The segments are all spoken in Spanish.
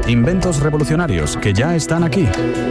Inventos revolucionarios que ya están aquí.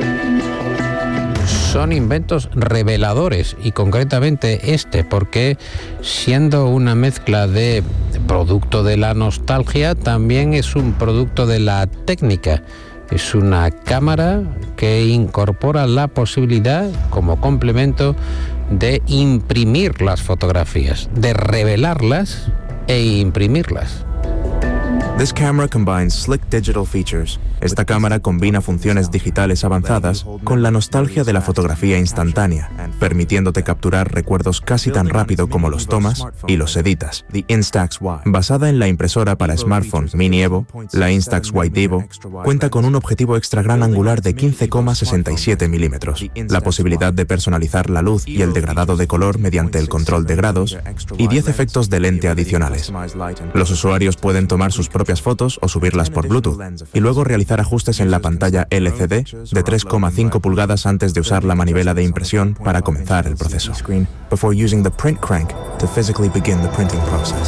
Son inventos reveladores y concretamente porque siendo una mezcla de producto de la nostalgia, también es un producto de la técnica. Es una cámara que incorpora la posibilidad, como complemento, de imprimir las fotografías, de revelarlas e imprimirlas. This camera combines slick digital features. Esta cámara combina funciones digitales avanzadas con la nostalgia de la fotografía instantánea, permitiéndote capturar recuerdos casi tan rápido como los tomas y los editas. The Instax Y, basada en la impresora para smartphone Mini Evo, la Instax Y Divo cuenta con un objetivo extra gran angular de 15,67 milímetros, la posibilidad de personalizar la luz y el degradado de color mediante el control de grados y 10 efectos de lente adicionales. Los usuarios pueden tomar sus propias fotos o subirlas por Bluetooth y luego realizar ajustes en la pantalla LCD de 3,5 pulgadas antes de usar la manivela de impresión para comenzar el proceso. Before using the print crank to physically begin the printing process.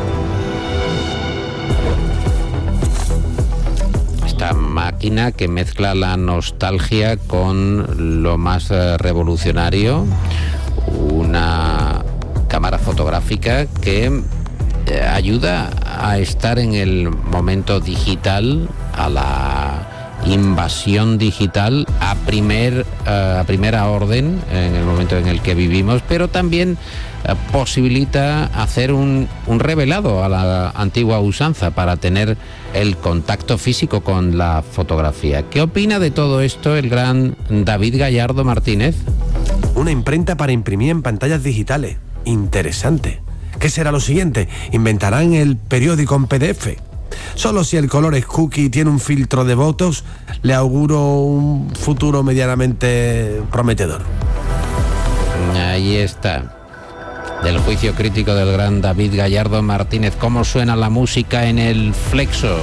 Esta máquina que mezcla la nostalgia con lo más revolucionario, una cámara fotográfica que ayuda a estar en el momento digital, a la invasión digital a primera orden en el momento en el que vivimos, pero también posibilita hacer un revelado a la antigua usanza para tener el contacto físico con la fotografía. ¿Qué opina de todo esto el gran David Gallardo Martínez? Una imprenta para imprimir en pantallas digitales. Interesante. ¿Qué será lo siguiente? ¿Inventarán el periódico en PDF? Solo si el color es cookie y tiene un filtro de Botox, le auguro un futuro medianamente prometedor. Ahí está. Del juicio crítico del gran David Gallardo Martínez. ¿Cómo suena la música en el Flexo?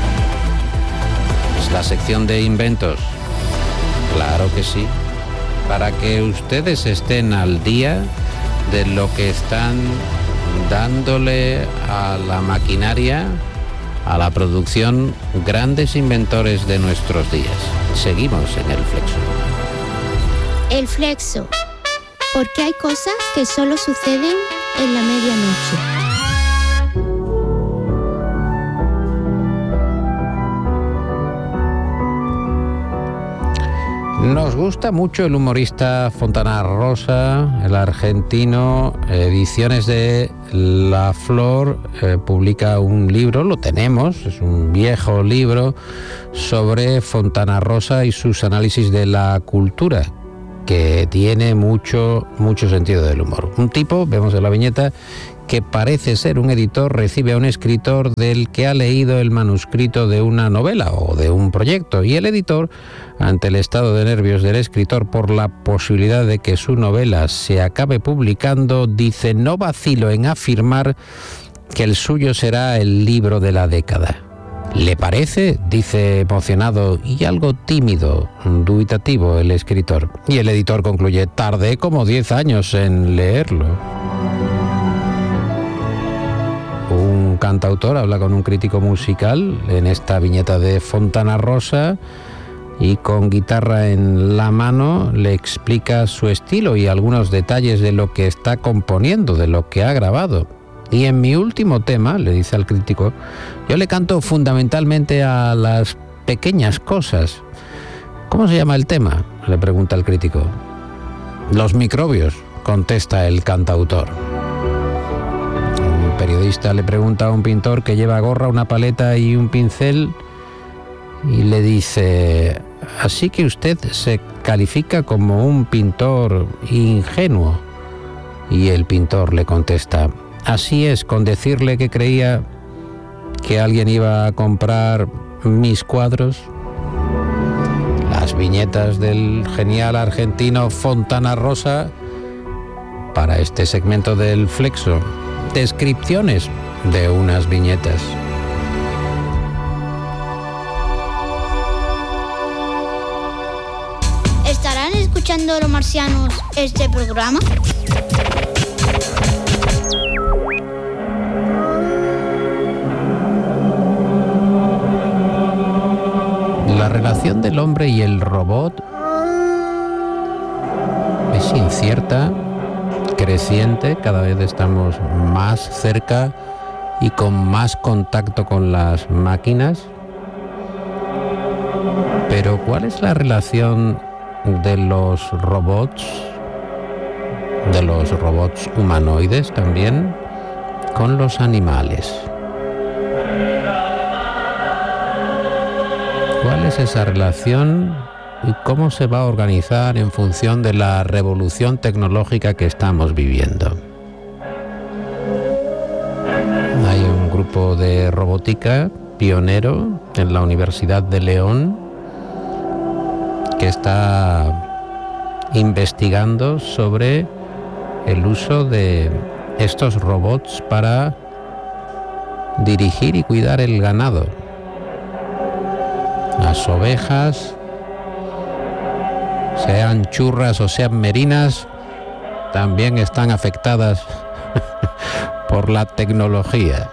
Es la sección de inventos. Claro que sí. Para que ustedes estén al día de lo que están dándole a la maquinaria, a la producción, grandes inventores de nuestros días. Seguimos en el Flexo. El Flexo. Porque hay cosas que solo suceden en la medianoche. Nos gusta mucho el humorista Fontana Rosa, el argentino. Ediciones de La Flor publica un libro, lo tenemos, es un viejo libro sobre Fontana Rosa y sus análisis de la cultura, que tiene mucho sentido del humor. Un tipo, vemos en la viñeta, que parece ser un editor, recibe a un escritor del que ha leído el manuscrito de una novela o de un proyecto, y el editor, ante el estado de nervios del escritor por la posibilidad de que su novela se acabe publicando, dice: no vacilo en afirmar que el suyo será el libro de la década. ¿Le parece?, dice emocionado y algo tímido, dubitativo el escritor. Y el editor concluye: tardé como 10 años en leerlo. Un cantautor habla con un crítico musical en esta viñeta de Fontana Rosa y con guitarra en la mano le explica su estilo y algunos detalles de lo que está componiendo, de lo que ha grabado. Y en mi último tema, le dice al crítico, yo le canto fundamentalmente a las pequeñas cosas. ¿Cómo se llama el tema?, le pregunta el crítico. Los microbios, contesta el cantautor. Un periodista le pregunta a un pintor que lleva gorra, una paleta y un pincel y le dice: así que usted se califica como un pintor ingenuo. Y el pintor le contesta: así es, con decirle que creía que alguien iba a comprar mis cuadros. Las viñetas del genial argentino Fontana Rosa para este segmento del Flexo. Descripciones de unas viñetas. ¿Estarán escuchando los marcianos este programa? relación del hombre y el robot es incierta, creciente, cada vez estamos más cerca y con más contacto con las máquinas. Pero ¿cuál es la relación de los robots humanoides también, con los animales? ¿Cuál es esa relación y cómo se va a organizar en función de la revolución tecnológica que estamos viviendo? Hay un grupo de robótica pionero en la Universidad de León que está investigando sobre el uso de estos robots para dirigir y cuidar el ganado. Las ovejas, sean churras o sean merinas, también están afectadas por la tecnología.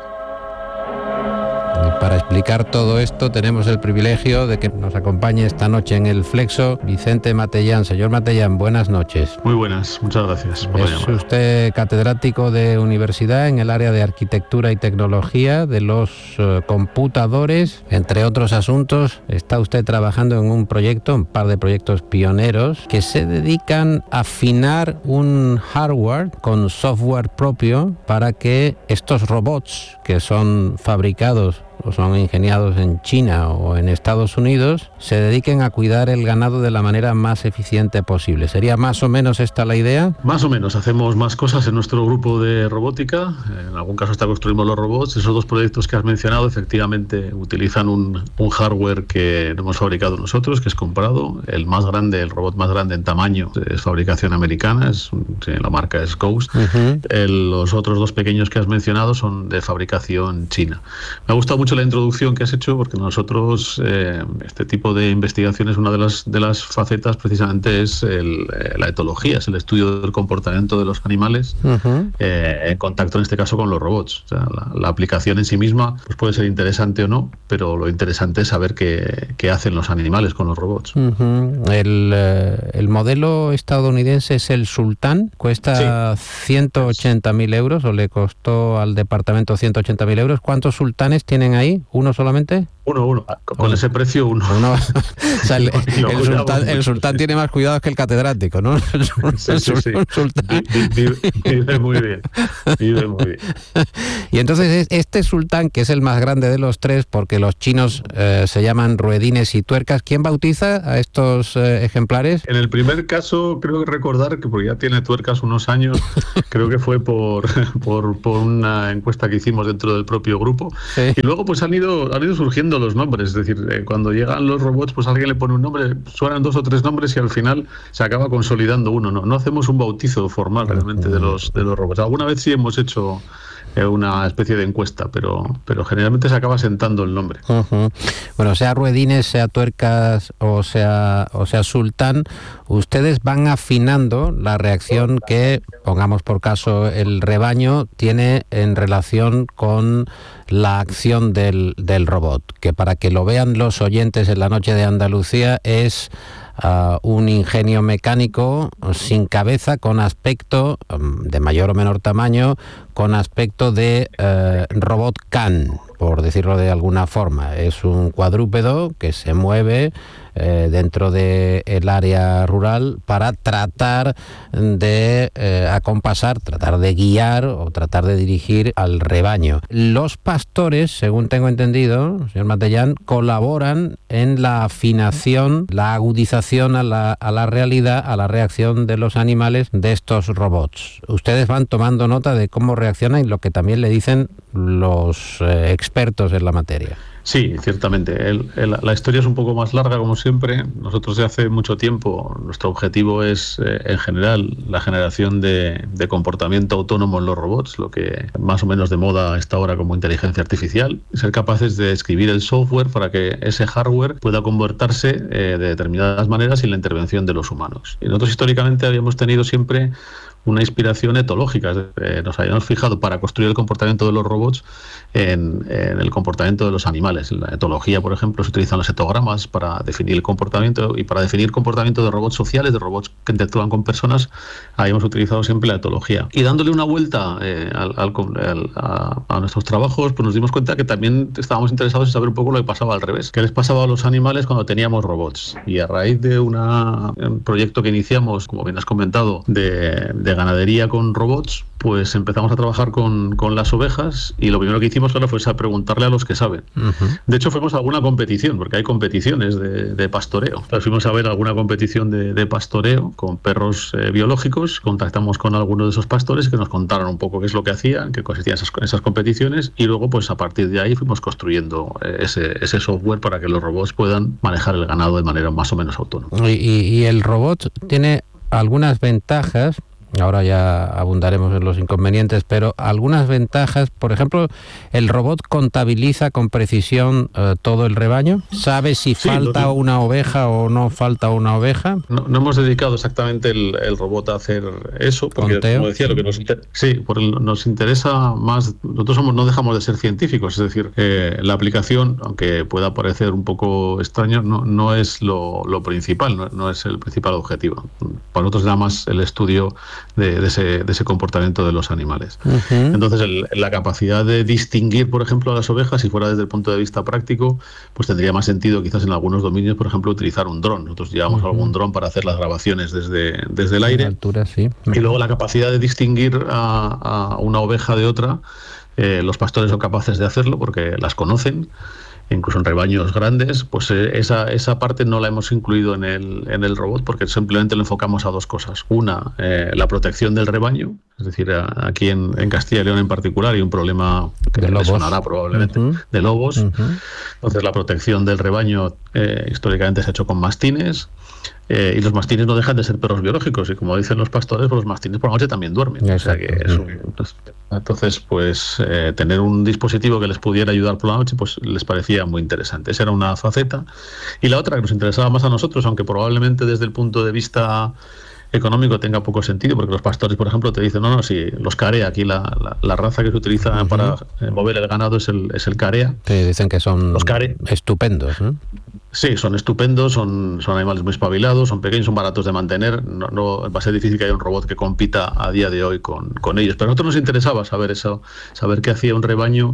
Y para explicar todo esto tenemos el privilegio de que nos acompañe esta noche en el Flexo Vicente Matellán. Señor Matellán, buenas noches. Muy buenas, muchas gracias por la llamada. Es usted catedrático de universidad en el área de arquitectura y tecnología de los computadores. Entre otros asuntos, está usted trabajando en un par de proyectos pioneros que se dedican a afinar un hardware con software propio para que estos robots que son fabricados o son ingeniados en China o en Estados Unidos, se dediquen a cuidar el ganado de la manera más eficiente posible. ¿Sería más o menos esta la idea? Más o menos, hacemos más cosas en nuestro grupo de robótica. En algún caso hasta construimos los robots. Esos dos proyectos que has mencionado efectivamente utilizan un hardware que hemos fabricado nosotros, que es comprado. El robot más grande en tamaño es fabricación americana, la marca es Ghost. Los otros dos pequeños que has mencionado son de fabricación china. Me ha gustado mucho la introducción que has hecho, porque nosotros este tipo de investigaciones, una de las facetas precisamente es la etología, es el estudio del comportamiento de los animales en contacto en este caso con los robots. O sea, la aplicación en sí misma pues puede ser interesante o no, pero lo interesante es saber qué hacen los animales con los robots. El modelo estadounidense es el Sultán, cuesta 180.000 euros, o le costó al departamento 180.000 euros. ¿Cuántos Sultanes tienen ahí? ¿Uno solamente? Uno. Con ese precio, uno. O sea, el sultán tiene más cuidados que el catedrático, ¿no? Sí. Sultán. Vive muy bien. Y entonces este sultán, que es el más grande de los tres, porque los chinos se llaman ruedines y tuercas, ¿quién bautiza a estos ejemplares? En el primer caso, creo que recordar que, porque ya tiene tuercas unos años, creo que fue por una encuesta que hicimos dentro del propio grupo. Sí. Y luego pues han ido surgiendo los nombres, es decir, cuando llegan los robots, pues alguien le pone un nombre, suenan 2 o 3 nombres y al final se acaba consolidando uno. No hacemos un bautizo formal realmente de los robots. Alguna vez sí hemos hecho una especie de encuesta, pero generalmente se acaba sentando el nombre. Bueno, sea ruedines, sea tuercas o sea sultán, ustedes van afinando la reacción que, pongamos por caso, el rebaño tiene en relación con la acción del robot, que para que lo vean los oyentes en la noche de Andalucía es un ingenio mecánico sin cabeza, con aspecto de mayor o menor tamaño, con aspecto de robot can, por decirlo de alguna forma. Es un cuadrúpedo que se mueve dentro del área rural para tratar de acompasar, tratar de guiar o tratar de dirigir al rebaño. Los pastores, según tengo entendido, señor Matellán, colaboran en la afinación, la agudización a la realidad, a la reacción de los animales de estos robots. Ustedes van tomando nota de cómo reaccionan y lo que también le dicen los expertos en la materia. Sí, ciertamente. La historia es un poco más larga, como siempre. Nosotros, desde hace mucho tiempo, nuestro objetivo es, en general, la generación de comportamiento autónomo en los robots, lo que más o menos de moda está ahora como inteligencia artificial. Ser capaces de escribir el software para que ese hardware pueda comportarse de determinadas maneras sin la intervención de los humanos. Y nosotros, históricamente, habíamos tenido siempre una inspiración etológica. Nos habíamos fijado para construir el comportamiento de los robots en el comportamiento de los animales. En la etología, por ejemplo, se utilizan los etogramas para definir el comportamiento, y para definir comportamiento de robots sociales, de robots que interactúan con personas, habíamos utilizado siempre la etología. Y dándole una vuelta a nuestros trabajos, pues nos dimos cuenta que también estábamos interesados en saber un poco lo que pasaba al revés. ¿Qué les pasaba a los animales cuando teníamos robots? Y a raíz de un proyecto que iniciamos, como bien has comentado, de ganadería con robots, pues empezamos a trabajar con las ovejas, y lo primero que hicimos, claro, fue preguntarle a los que saben. De hecho, fuimos a alguna competición, porque hay competiciones de pastoreo. Entonces, fuimos a ver alguna competición de pastoreo con perros biológicos, contactamos con algunos de esos pastores que nos contaron un poco qué es lo que hacían, qué consistían esas competiciones, y luego, pues a partir de ahí fuimos construyendo ese software para que los robots puedan manejar el ganado de manera más o menos autónoma. Y el robot tiene algunas ventajas. Ahora ya abundaremos en los inconvenientes, pero algunas ventajas. Por ejemplo, el robot contabiliza con precisión todo el rebaño. ¿Sabe si falta una oveja o no falta una oveja? No hemos dedicado exactamente el robot a hacer eso, porque, ¿Conteo? Como decía, lo que nos interesa más. Nosotros no dejamos de ser científicos, es decir, la aplicación, aunque pueda parecer un poco extraño, no es lo principal, no es el principal objetivo. Para nosotros era más el estudio de ese comportamiento de los animales. Entonces, la capacidad de distinguir, por ejemplo, a las ovejas, si fuera desde el punto de vista práctico, pues tendría más sentido quizás en algunos dominios, por ejemplo, utilizar un dron. Nosotros llevamos algún dron para hacer las grabaciones desde el aire. Altura, sí. Y luego la capacidad de distinguir a una oveja de otra, los pastores son capaces de hacerlo porque las conocen, incluso en rebaños grandes. Pues esa parte no la hemos incluido en el robot, porque simplemente lo enfocamos a dos cosas. Una, la protección del rebaño, es decir, aquí en Castilla y León en particular hay un problema que le sonará probablemente, de lobos. Entonces, la protección del rebaño históricamente se ha hecho con mastines, y los mastines no dejan de ser perros biológicos, y como dicen los pastores, pues los mastines por la noche también duermen. O sea que entonces, pues tener un dispositivo que les pudiera ayudar por la noche, pues les parecía muy interesante. Esa era una faceta. Y la otra que nos interesaba más a nosotros, aunque probablemente desde el punto de vista económico tenga poco sentido, porque los pastores, por ejemplo, te dicen, si los carea, aquí la raza que se utiliza para mover el ganado es el carea. Te dicen que son los estupendos, ¿no? Sí, son estupendos, son animales muy espabilados, son pequeños, son baratos de mantener. No va a ser difícil que haya un robot que compita a día de hoy con ellos. Pero a nosotros nos interesaba saber qué hacía un rebaño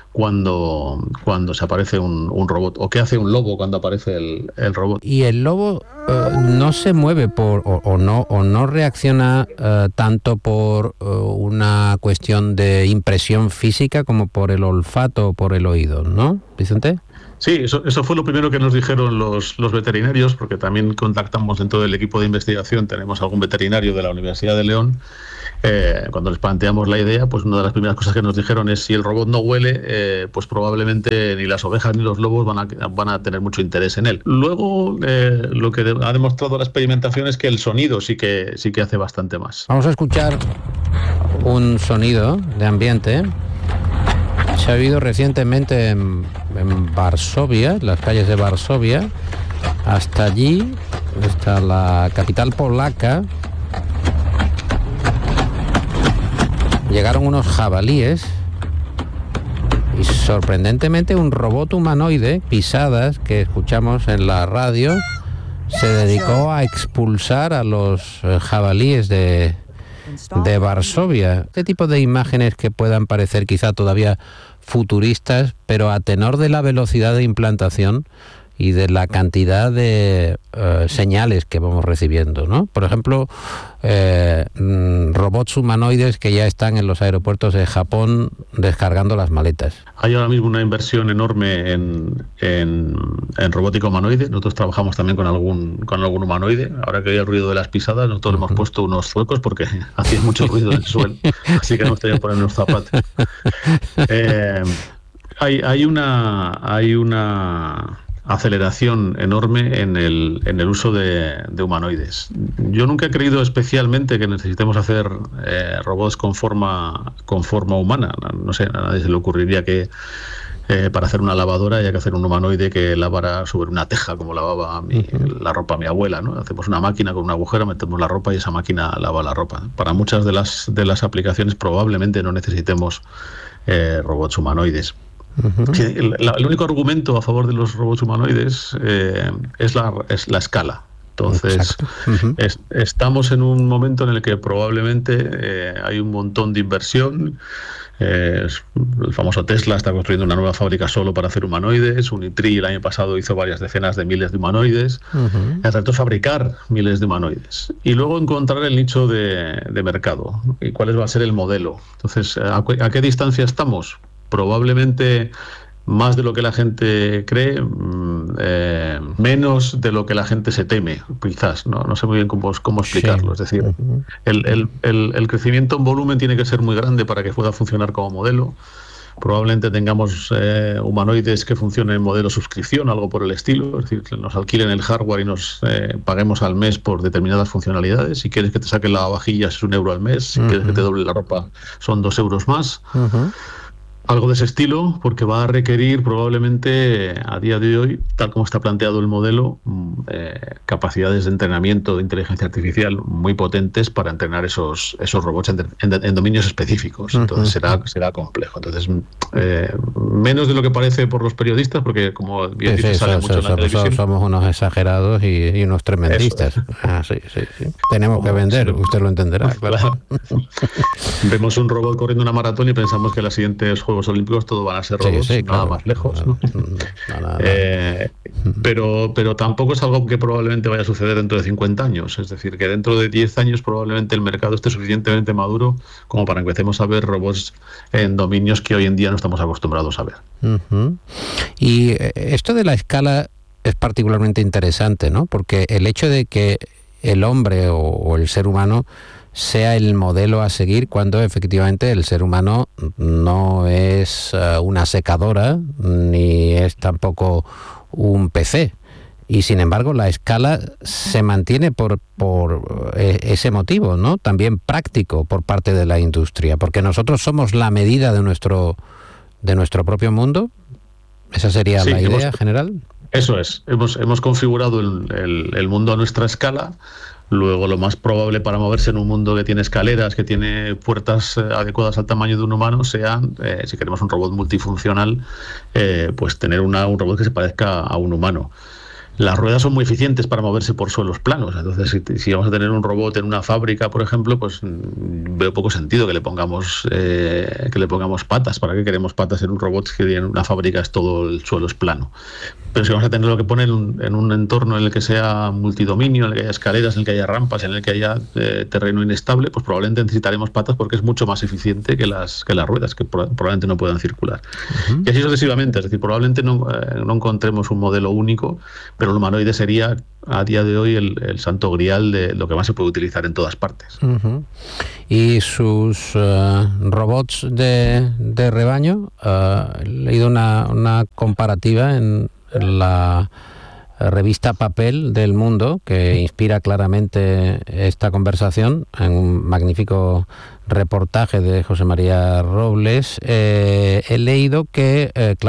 cuando se aparece un robot, o qué hace un lobo cuando aparece el robot. Y el lobo no se mueve o no reacciona tanto por una cuestión de impresión física como por el olfato o por el oído, ¿no, Vicente? Sí, eso fue lo primero que nos dijeron los veterinarios, porque también contactamos dentro del equipo de investigación, tenemos algún veterinario de la Universidad de León. Cuando les planteamos la idea, pues una de las primeras cosas que nos dijeron es: si el robot no huele, pues probablemente ni las ovejas ni los lobos van a tener mucho interés en él. Luego, lo que ha demostrado la experimentación es que el sonido sí que hace bastante más. Vamos a escuchar un sonido de ambiente. Se ha oído recientemente en Varsovia, las calles de Varsovia. Hasta allí, hasta la capital polaca, llegaron unos jabalíes y, sorprendentemente, un robot humanoide, Pisadas, que escuchamos en la radio, se dedicó a expulsar a los jabalíes de Varsovia. Este tipo de imágenes que puedan parecer quizá todavía futuristas, pero a tenor de la velocidad de implantación y de la cantidad de señales que vamos recibiendo, ¿no? Por ejemplo, robots humanoides que ya están en los aeropuertos de Japón descargando las maletas. Hay ahora mismo una inversión enorme en robótica humanoide. Nosotros trabajamos también con algún humanoide. Ahora que hay el ruido de las pisadas, nosotros hemos puesto unos zuecos porque hacía mucho ruido en el suelo, así que hemos tenido que poner unos zapatos. Hay una aceleración enorme en el uso de humanoides. Yo nunca he creído especialmente que necesitemos hacer robots con forma humana. No sé, a nadie se le ocurriría que para hacer una lavadora haya que hacer un humanoide que lavara sobre una teja, como lavaba la ropa mi abuela, ¿no? Hacemos una máquina con un agujero, metemos la ropa y esa máquina lava la ropa. Para muchas de las aplicaciones probablemente no necesitemos robots humanoides. Sí, el único argumento a favor de los robots humanoides es la escala. Entonces, estamos en un momento en el que probablemente hay un montón de inversión. El famoso Tesla está construyendo una nueva fábrica solo para hacer humanoides. Unitree el año pasado hizo varias decenas de miles de humanoides. El reto es fabricar miles de humanoides y luego encontrar el nicho de mercado y cuál va a ser el modelo. Entonces, ¿a qué distancia estamos? Probablemente más de lo que la gente cree, menos de lo que la gente se teme, quizás. No sé muy bien cómo explicarlo. Sí. Es decir, el crecimiento en volumen tiene que ser muy grande para que pueda funcionar como modelo. Probablemente tengamos humanoides que funcionen en modelo suscripción, algo por el estilo, es decir, que nos alquilen el hardware y nos paguemos al mes por determinadas funcionalidades. Si quieres que te saquen lavavajillas es €1 al mes, si quieres que te doble la ropa son €2 más. Algo de ese estilo, porque va a requerir probablemente a día de hoy, tal como está planteado el modelo, capacidades de entrenamiento de inteligencia artificial muy potentes para entrenar esos robots en dominios específicos. Entonces será complejo. Entonces, menos de lo que parece por los periodistas, porque como bien dices, sale mucho en la televisión. Somos unos exagerados y unos tremendistas. Sí. Tenemos que vender, usted lo entenderá. Claro. Vemos un robot corriendo una maratón y pensamos que las siguientes Juegos Olímpicos todo van a ser robots, nada más lejos, ¿no? Pero tampoco es algo que probablemente vaya a suceder dentro de 50 años, es decir, que dentro de 10 años probablemente el mercado esté suficientemente maduro como para que empecemos a ver robots en dominios que hoy en día no estamos acostumbrados a ver. Y esto de la escala es particularmente interesante, ¿no? Porque el hecho de que el hombre o el ser humano sea el modelo a seguir, cuando efectivamente el ser humano no es una secadora ni es tampoco un PC, y sin embargo la escala se mantiene por ese motivo, ¿no? También práctico por parte de la industria, porque nosotros somos la medida de nuestro propio mundo. ¿Esa sería la idea general? Eso es, hemos configurado el mundo a nuestra escala. Luego, lo más probable para moverse en un mundo que tiene escaleras, que tiene puertas adecuadas al tamaño de un humano, sean, si queremos un robot multifuncional, pues tener un robot que se parezca a un humano. Las ruedas son muy eficientes para moverse por suelos planos, entonces si vamos a tener un robot en una fábrica, por ejemplo, pues veo poco sentido que le pongamos patas. ¿Para qué queremos patas en un robot que en una fábrica todo el suelo es plano? Pero si vamos a tenerlo que poner en un entorno en el que sea multidominio, en el que haya escaleras, en el que haya rampas, en el que haya terreno inestable, pues probablemente necesitaremos patas porque es mucho más eficiente que las ruedas, que probablemente no puedan circular. Y así sucesivamente, es decir, probablemente no encontremos un modelo único, pero el humanoide sería a día de hoy el santo grial de lo que más se puede utilizar en todas partes. Y sus robots de rebaño, he leído una comparativa en la revista Papel del Mundo, que inspira claramente esta conversación, en un magnífico reportaje de José María Robles. He leído que,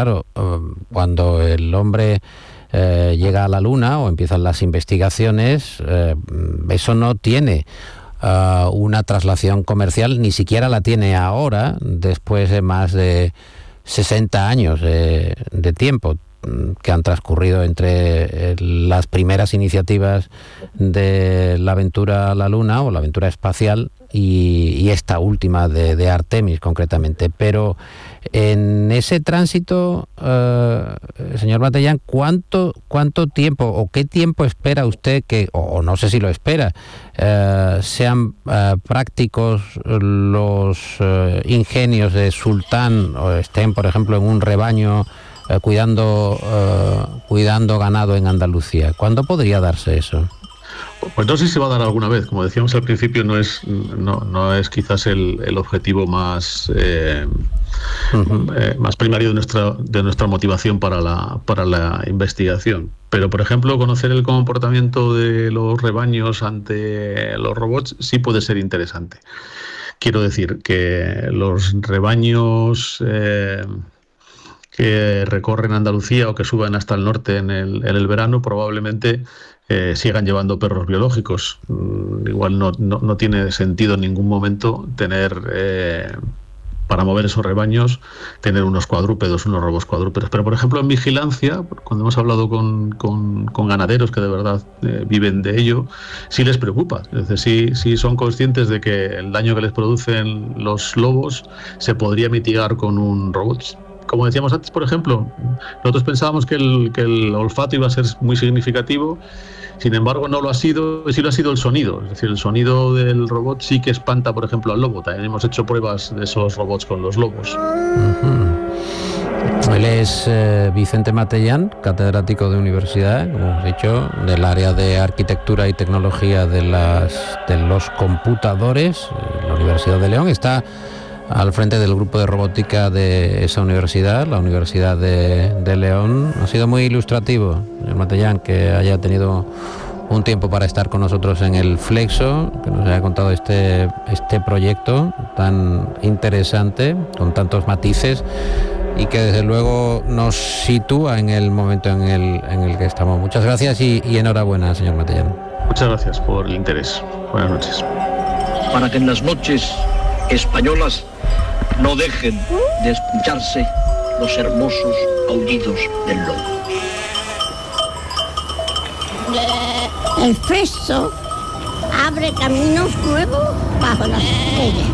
cuando el hombre llega a la Luna o empiezan las investigaciones, eso no tiene una traslación comercial, ni siquiera la tiene ahora, después de más de 60 años de tiempo que han transcurrido entre las primeras iniciativas de la aventura a la Luna o la aventura espacial y esta última de Artemis concretamente. Pero en ese tránsito, señor Batallán, ¿cuánto tiempo o qué tiempo espera usted que, o no sé si lo espera, sean prácticos los ingenios de Sultán, o estén, por ejemplo, en un rebaño cuidando ganado en Andalucía? ¿Cuándo podría darse eso? Pues no sé si se va a dar alguna vez. Como decíamos al principio, no es quizás el objetivo más primario de nuestra motivación para la investigación. Pero, por ejemplo, conocer el comportamiento de los rebaños ante los robots sí puede ser interesante. Quiero decir que los rebaños que recorren Andalucía o que suben hasta el norte en el verano, probablemente sigan llevando perros biológicos. Igual no tiene sentido en ningún momento tener, para mover esos rebaños, tener unos robos cuadrúpedos. Pero, por ejemplo, en vigilancia, cuando hemos hablado con ganaderos que de verdad viven de ello, sí les preocupa. Es decir, sí son conscientes de que el daño que les producen los lobos se podría mitigar con un robot. Como decíamos antes, por ejemplo, nosotros pensábamos que el olfato iba a ser muy significativo. Sin embargo, no lo ha sido, sí lo ha sido el sonido. Es decir, el sonido del robot sí que espanta, por ejemplo, al lobo. También hemos hecho pruebas de esos robots con los lobos. Él es Vicente Matellán, catedrático de universidad, como hemos dicho, del área de arquitectura y tecnología de los computadores, la Universidad de León. Está al frente del grupo de robótica de esa universidad, la Universidad de León. Ha sido muy ilustrativo, señor Matellán, que haya tenido un tiempo para estar con nosotros en el Flexo, que nos haya contado este proyecto tan interesante, con tantos matices, y que desde luego nos sitúa en el momento en el que estamos. Muchas gracias y enhorabuena, señor Matellán. Muchas gracias por el interés. Buenas noches. Para que en las noches españolas no dejen de escucharse los hermosos aullidos del lobo. El Flexo abre caminos nuevos bajo las estrellas.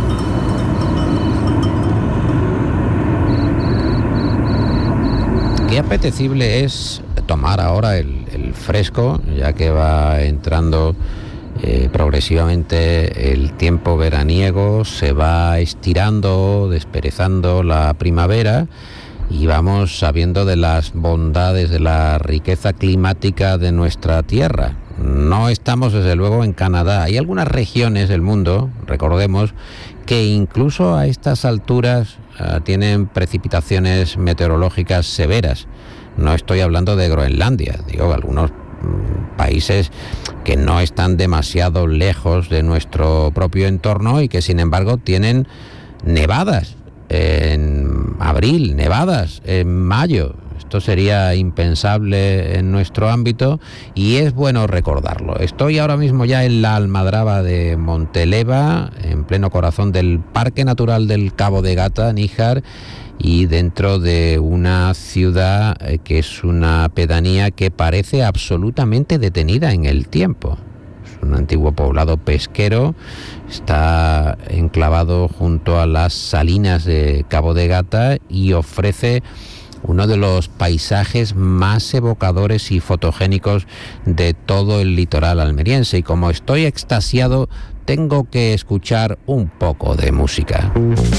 Qué apetecible es tomar ahora el fresco, ya que va entrando progresivamente el tiempo veraniego, se va estirando, desperezando la primavera y vamos sabiendo de las bondades de la riqueza climática de nuestra tierra. No estamos desde luego en Canadá. Hay algunas regiones del mundo, recordemos, que incluso a estas alturas tienen precipitaciones meteorológicas severas. No estoy hablando de Groenlandia, digo algunos países que no están demasiado lejos de nuestro propio entorno y que sin embargo tienen nevadas en abril, nevadas en mayo. Esto sería impensable en nuestro ámbito y es bueno recordarlo. Estoy ahora mismo ya en la Almadraba de Monteleva, en pleno corazón del Parque Natural del Cabo de Gata, Níjar, y dentro de una ciudad que es una pedanía que parece absolutamente detenida en el tiempo. Es un antiguo poblado pesquero, está enclavado junto a las salinas de Cabo de Gata y ofrece uno de los paisajes más evocadores y fotogénicos de todo el litoral almeriense. Y como estoy extasiado, tengo que escuchar un poco de música.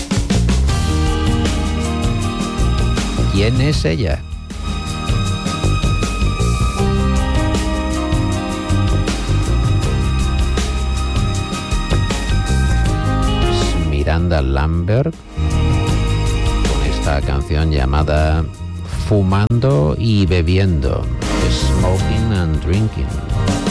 ¿Quién es ella? Es Miranda Lambert, con esta canción llamada Fumando y Bebiendo, Smoking and Drinking.